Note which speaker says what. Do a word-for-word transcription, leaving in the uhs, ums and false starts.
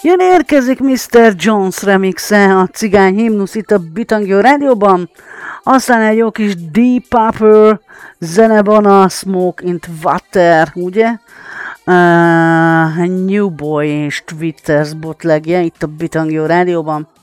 Speaker 1: Jön érkezik miszter Jones remixe, a cigány himnusz itt a Bitangio rádióban. Aztán egy jó kis Deep Purple zene van, a Smoke into Water, ugye? Uh, New Boy és Twitters botlegje itt a Bitangio rádióban.